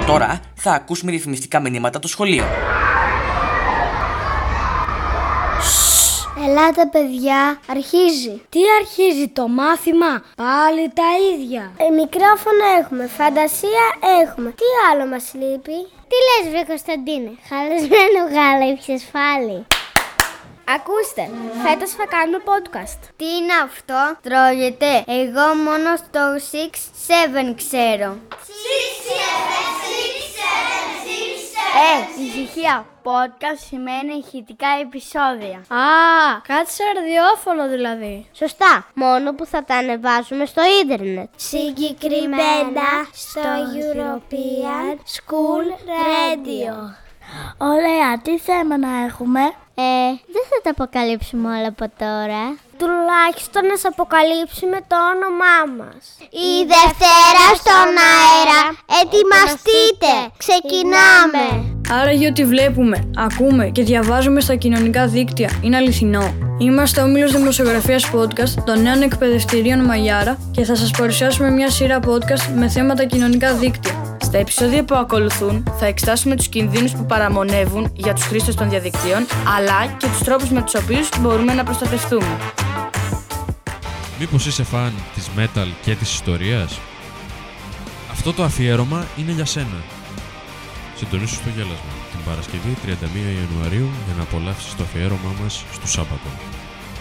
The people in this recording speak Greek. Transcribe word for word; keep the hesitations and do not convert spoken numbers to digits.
Τώρα θα ακούσουμε ρυθμιστικά μηνύματα το σχολείο. Ελάτε παιδιά, αρχίζει. Τι αρχίζει, το μάθημα? Πάλι τα ίδια. Ε, μικρόφωνο έχουμε, φαντασία έχουμε. Τι άλλο μας λείπει? Τι λες βρε Κωνσταντίνε, χαλασμένο γάλα υψεσφάλη. Ακούστε, φέτος θα κάνουμε podcast. Τι είναι αυτό? Τρώγεται? Εγώ μόνο στο six seven ξέρω. six seven, six seven, six seven. Ε, ησυχία. Podcast σημαίνει ηχητικά επεισόδια. Α, κάτι σε ραδιόφωνο δηλαδή. Σωστά, μόνο που θα τα ανεβάσουμε στο ίντερνετ. Συγκεκριμένα στο European School Radio. Ωραία, τι θέμα να έχουμε? Ε, δεν θα τα αποκαλύψουμε όλα από τώρα. Τουλάχιστον να σας αποκαλύψουμε το όνομά μας. Η Δευτέρα στον αέρα. Ετοιμαστείτε. Ξεκινάμε. Άραγε ότι βλέπουμε, ακούμε και διαβάζουμε στα κοινωνικά δίκτυα είναι αληθινό? Είμαστε ο Όμιλος Δημοσιογραφίας Podcast των νέων εκπαιδευτηρίων Μαγιάρα και θα σας παρουσιάσουμε μια σειρά podcast με θέματα κοινωνικά δίκτυα. Στα επεισόδια που ακολουθούν θα εξετάσουμε τους κινδύνους που παραμονεύουν για τους χρήστες των διαδικτύων, αλλά και τους τρόπους με τους οποίους μπορούμε να προστατευτούμε. Μήπως είσαι φαν της metal και της ιστορίας? Αυτό το αφιέρωμα είναι για σένα. Συντονίσου στο γέλασμα την Παρασκευή τριάντα μία Ιανουαρίου για να απολαύσεις το αφιέρωμά μας στο Σάββατο.